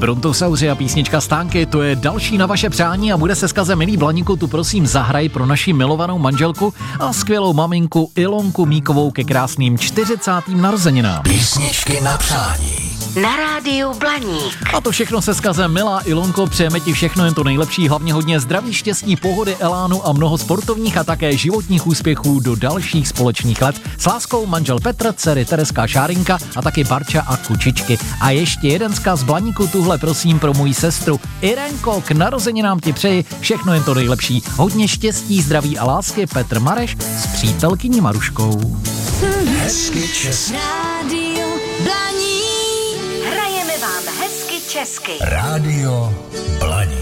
Brontosauři a písnička Stánky, to je další na vaše přání a bude se vzkazem milý Blaníku, tu prosím zahraj pro naši milovanou manželku a skvělou maminku Ilonku Míkovou ke krásným 40. narozeninám. Písničky na přání. Na rádiu Blaník. A to všechno se vzkazem milá Ilonko, přejeme ti všechno jen to nejlepší, hlavně hodně zdraví, štěstí, pohody, elánu a mnoho sportovních a také životních úspěchů do dalších společných let. S láskou manžel Petr, dcery Tereska, Šárinka a taky Barča a Kučičky. A ještě jeden vzkaz Blaníku, tuhle prosím pro moji sestru Irenko, k narozeninám ti přeji všechno jen to nejlepší. Hodně štěstí, zdraví a lásky, Petr Mareš s přítelkyní Maruškou. Hezky česky. Rádio Blaník. Hrajeme vám hezky česky. Rádio Blaník.